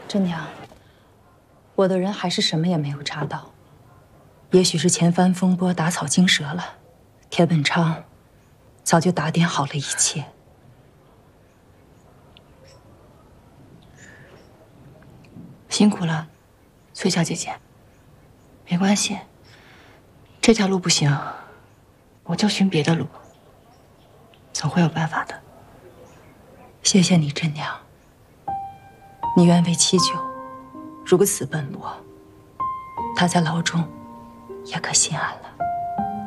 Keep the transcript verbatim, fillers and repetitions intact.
真娘，我的人还是什么也没有查到。也许是前番风波打草惊蛇了，田本昌早就打点好了一切。 辛苦了，翠小姐姐。没关系，这条路不行，我就寻别的路，总会有办法的。 谢谢你，真娘。你愿为七九如此奔波，他在牢中也可心安了。